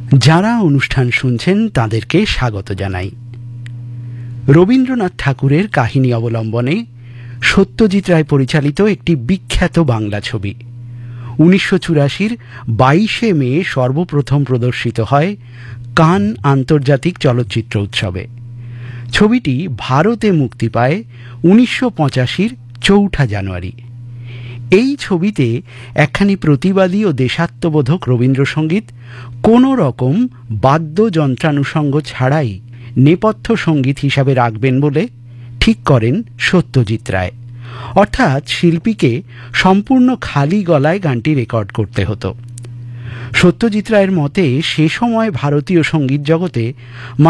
যারা অনুষ্ঠান শুনছেন তাদেরকে স্বাগত জানাই। রবীন্দ্রনাথ ঠাকুরের কাহিনী অবলম্বনে সত্যজিৎ রায় পরিচালিত একটি বিখ্যাত বাংলা ছবি 1984 22শে মে সর্বপ্রথম প্রদর্শিত হয় কান আন্তর্জাতিক চলচ্চিত্র উৎসবে। ছবিটি ভারতে মুক্তি পায় 1985 চৌঠা জানুয়ারি। এই ছবিতে একখানি প্রতিবাদী ও দেশাত্মবোধক রবীন্দ্রসঙ্গীত কোনো রকম বাদ্যযন্ত্রানুষঙ্গ ছাড়াই নেপথ্য সঙ্গীত হিসাবে রাখবেন বলে ঠিক করেন সত্যজিৎ রায়। অর্থাৎ শিল্পীকে সম্পূর্ণ খালি গলায় গানটি রেকর্ড করতে হতো। সত্যজিৎ রায়ের মতে সে সময় ভারতীয় সঙ্গীত জগতে